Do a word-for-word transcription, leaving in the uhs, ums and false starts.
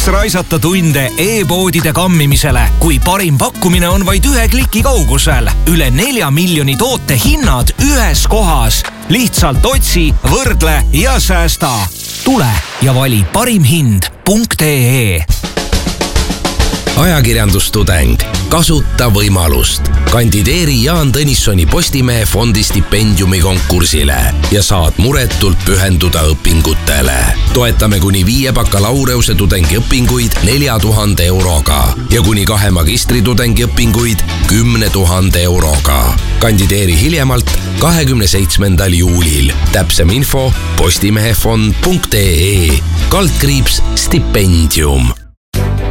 Miks raisata tunde e-poodide kammimisele, kui parim pakkumine on vaid ühe kliki kaugusel? Üle nelja miljoni toote hinnad ühes kohas. Lihtsalt otsi, võrdle ja säästa. Tule ja vali parim hind punkt ee. Ajakirjandustudeng. Kasuta võimalust. Kandideeri Jaan Tõnissoni Postimehe fondi stipendiumi konkursile ja saad muretult pühenduda õpingutele. Toetame kuni viie bakalaureuse tudengi õpinguid nelja tuhande euroga ja kuni kahe magistritudengi õpinguid kümne tuhande euroga. Kandideeri hiljemalt kahekümne seitsmendal juulil. Täpsem info postimehefond punkt ee. Kaldkriips stipendium.